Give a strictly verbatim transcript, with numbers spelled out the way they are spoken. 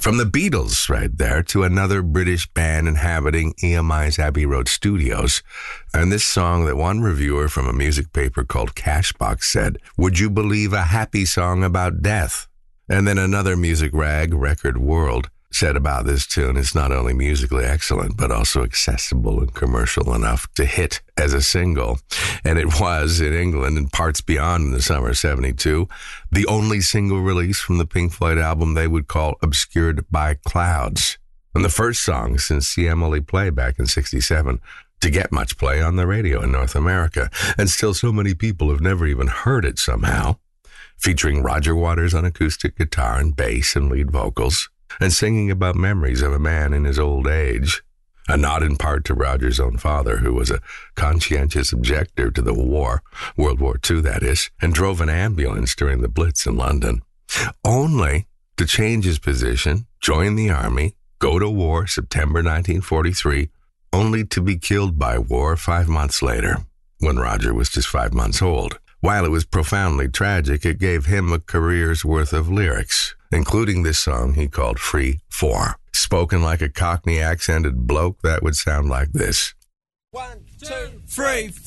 From the Beatles right there to another British band inhabiting E M I's Abbey Road studios. And this song that one reviewer from a music paper called Cashbox said, "Would you believe a happy song about death?" And then another music rag, Record World, said about this tune, it's not only musically excellent, but also accessible and commercial enough to hit as a single. And it was in England and parts beyond in the summer of seventy-two, the only single release from the Pink Floyd album they would call Obscured by Clouds. And the first song since C M L E Play back in sixty-seven to get much play on the radio in North America. And still so many people have never even heard it somehow. Featuring Roger Waters on acoustic guitar and bass and lead vocals, and singing about memories of a man in his old age. A nod in part to Roger's own father, who was a conscientious objector to the war, World War Two that is, and drove an ambulance during the Blitz in London, only to change his position, join the army, go to war September nineteen forty-three, only to be killed by war five months later, when Roger was just five months old. While it was profoundly tragic, it gave him a career's worth of lyrics, including this song he called Free For. Spoken like a Cockney accented bloke, that would sound like this. One, two, three,